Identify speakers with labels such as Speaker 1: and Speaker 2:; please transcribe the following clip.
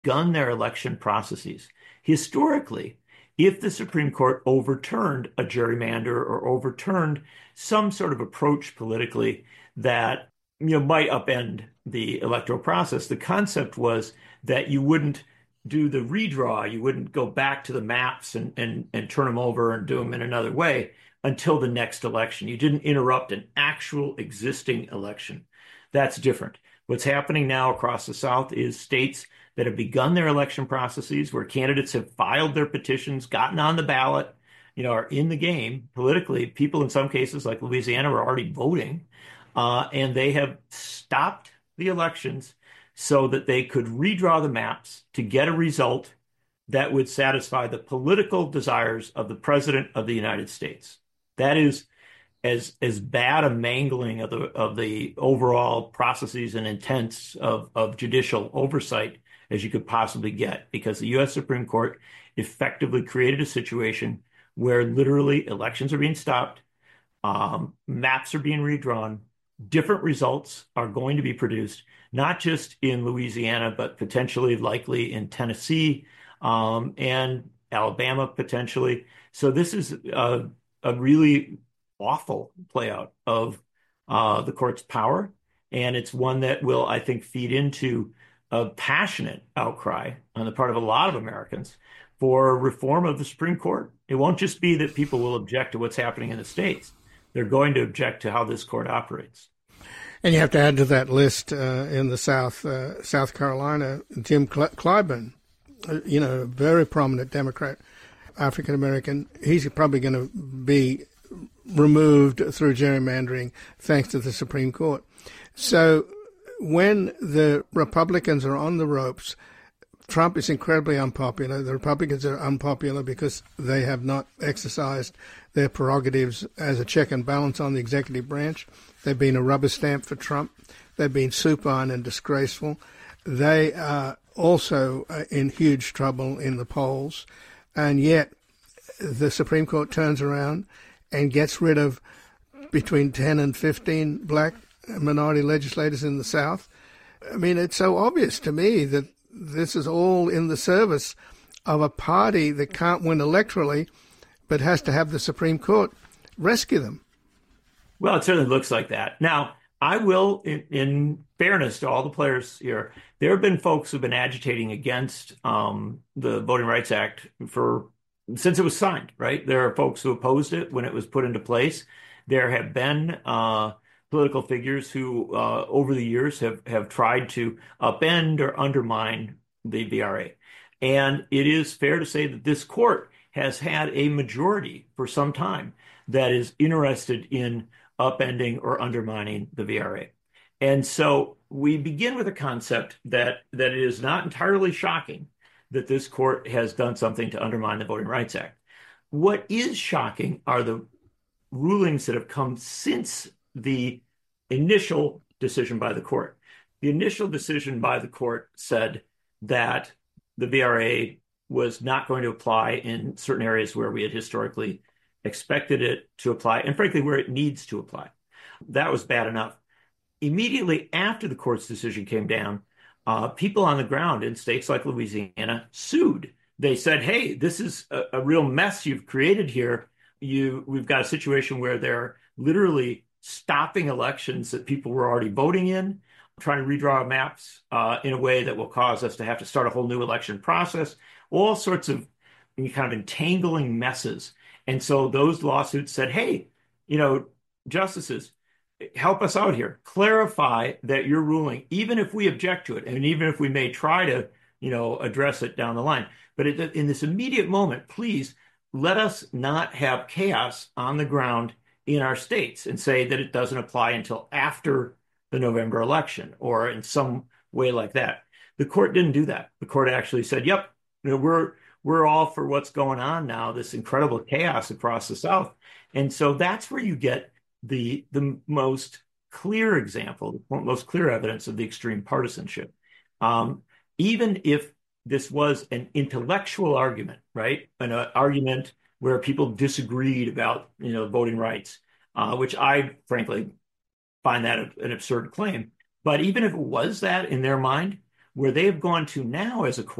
Speaker 1: begun their election processes. Historically, if the Supreme Court overturned a gerrymander or overturned some sort of approach politically that might upend the electoral process, the concept was that you wouldn't do the redraw, you wouldn't go back to the maps and turn them over and do them in another way until the next election. You didn't interrupt an actual existing election. That's different. What's happening now across the South is states that have begun their election processes where candidates have filed their petitions, gotten on the ballot, are in the game politically. People in some cases, like Louisiana, are already voting, and they have stopped the elections so that they could redraw the maps to get a result that would satisfy the political desires of the President of the United States. That is as bad a mangling of the overall processes and intents of judicial oversight as you could possibly get, because the U.S. Supreme Court effectively created a situation where literally elections are being stopped, maps are being redrawn, different results are going to be produced, not just in Louisiana, but potentially likely in Tennessee, and Alabama potentially. So this is a really awful play out of the court's power. And it's one that will, I think, feed into a passionate outcry on the part of a lot of Americans for reform of the Supreme Court. It won't just be that people will object to what's happening in the states. They're going to object to how this court operates.
Speaker 2: And you have to add to that list in the South Carolina, Jim Clyburn, a very prominent Democrat, African American. He's probably going to be removed through gerrymandering thanks to the Supreme Court. So when the Republicans are on the ropes, Trump is incredibly unpopular. The Republicans are unpopular because they have not exercised their prerogatives as a check and balance on the executive branch. They've been a rubber stamp for Trump. They've been supine and disgraceful. They are also in huge trouble in the polls. And yet the Supreme Court turns around and gets rid of between 10 and 15 black minority legislators in the South. I mean, it's so obvious to me that this is all in the service of a party that can't win electorally, but has to have the Supreme Court rescue them.
Speaker 1: Well, it certainly looks like that. Now, I will, in fairness to all the players here, there have been folks who've been agitating against the Voting Rights Act since it was signed, right? There are folks who opposed it when it was put into place. There have been political figures who, over the years, have tried to upend or undermine the VRA. And it is fair to say that this court has had a majority for some time that is interested in upending or undermining the VRA. And so we begin with a concept that it is not entirely shocking that this court has done something to undermine the Voting Rights Act. What is shocking are the rulings that have come since the initial decision by the court. The initial decision by the court said that the VRA was not going to apply in certain areas where we had historically expected it to apply, and frankly, where it needs to apply. That was bad enough. Immediately after the court's decision came down, people on the ground in states like Louisiana sued. They said, hey, this is a real mess you've created here. We've got a situation where they're literally stopping elections that people were already voting in, trying to redraw maps in a way that will cause us to have to start a whole new election process, all sorts of kind of entangling messes. And so those lawsuits said, hey, justices, help us out here. Clarify that your ruling, even if we object to it, and even if we may try to, address it down the line. But in this immediate moment, please let us not have chaos on the ground in our states and say that it doesn't apply until after the November election or in some way like that. The court didn't do that. The court actually said, yep, we're all for what's going on now, this incredible chaos across the South. And so that's where you get the most clear example, the most clear evidence of the extreme partisanship. Even if this was an intellectual argument, right? An argument where people disagreed about, voting rights, which I frankly find that an absurd claim. But even if it was that in their mind, Where they have gone to now as a